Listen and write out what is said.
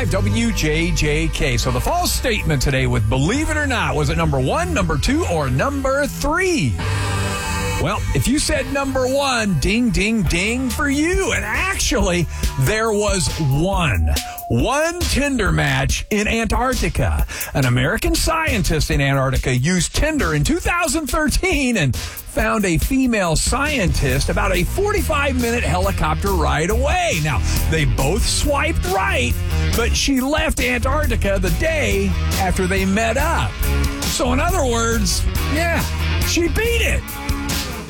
105 WJJK. So the false statement today with Believe It or Not, was it number 1, number 2, or number 3? Well, if you said number 1, ding, ding, ding for you. And actually, there was one Tinder match in Antarctica. An American scientist in Antarctica used Tinder in 2013 and found a female scientist about a 45-minute helicopter ride away. Now, they both swiped right, but she left Antarctica the day after they met up. So in other words, yeah, she beat it.